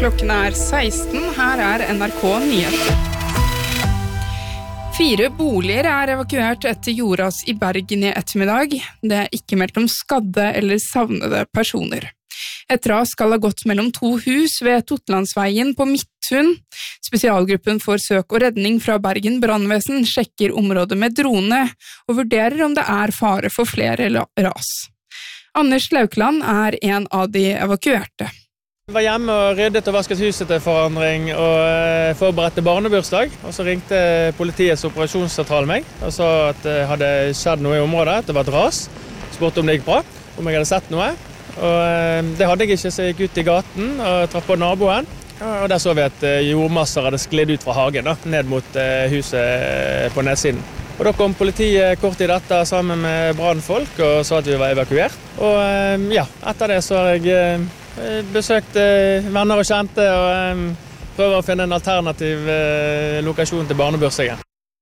klokken 16. Her NRK Nyheter. 4 boliger evakuert etter jordras i Bergen i ettermiddag. Det ikke meldt om skadde eller savnede personer. Et ras skal ha gått mellom 2 hus ved Totlandsveien på Midthun. Spesialgruppen for søk og redning fra Bergen Brandvesen sjekker området med drone og vurderer om det fare for flere ras. Anders Laukland en av de evakuerte. Jeg var hjemme og ryddet og vasket huset til forandring og forberedte barnebursdag. Og så ringte politiets operasjonssentral meg og sa at det hadde skjedd noe i området, at det var et ras. Spurte om det gikk bra, om jeg hadde sett noe. Og det hadde jeg ikke, så jeg gikk ut i gaten og traff på naboen. Og der så vi at jordmasser hadde sklidd ut fra hagen, ned mot huset på nedsiden. Og da kom politiet kort tid etter sammen med brannfolk og sa at vi var evakuert. Og etter det så har jeg besøkt venner og kjente og prøver å finne en alternativ lokasjon til barnebursdagen.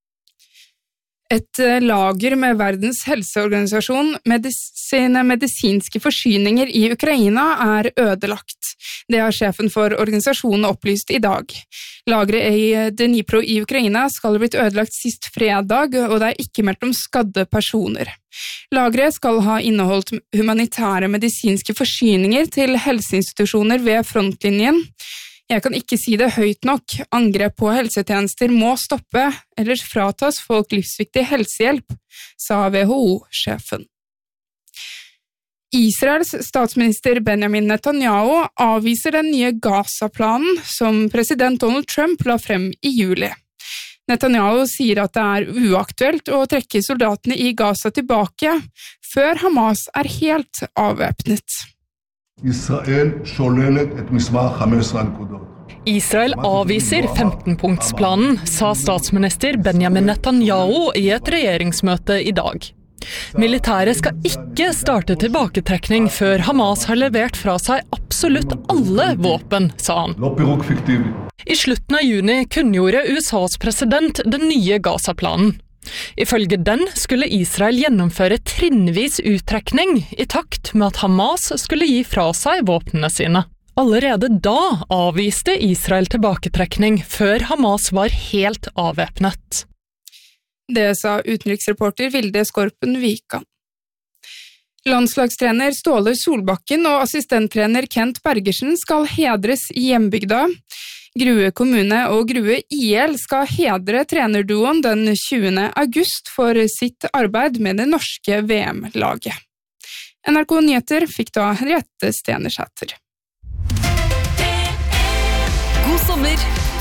Et lager med Verdens helseorganisasjon sine medisinske forsyninger i Ukraina ødelagt. Det har sjefen for organisasjonen opplyst i dag. Lageret i Dnipro i Ukraina skal ha blitt ødelagt sist fredag, og det ikke meldt om skadde personer. Lageret skal ha inneholdt humanitære medisinske forsyninger til helseinstitusjoner ved frontlinjen. Jeg kan ikke si det høyt nok. Angrep på helsetjenester må stoppe, ellers fratas folk livsviktig helsehjelp, sa WHO-sjefen. Israels statsminister Benjamin Netanyahu avviser den nye Gaza-planen som president Donald Trump la frem i juli. Netanyahu sier at det uaktuelt å trekke soldatene i Gaza tilbake før Hamas helt avvæpnet. Israel avviser 15-punktsplanen, sa statsminister Benjamin Netanyahu i et regjeringsmøte i dag. Militæret skal ikke starte tilbaketrekning før Hamas har levert fra seg absolutt alle våpen, sa han. I slutten av juni kunngjorde USAs president den nye Gaza-planen. Ifølge den skulle Israel gjennomføre trinnvis uttrekning i takt med at Hamas skulle gi fra seg våpnene sine. Allerede da avviste Israel tilbaketrekning før Hamas var helt avvæpnet. Det sa utenriksreporter Vilde Skorpen Vikan. Landslagstrener Ståle Solbakken og assistenttrener Kent Bergersen skal hedres i hjembygda. Grue kommune og Grue IL skal hedre trenerduoen den 20. august for sitt arbeid med det norske VM-laget. NRK Nyheter fikk da Henriette Stenersæter. God sommer!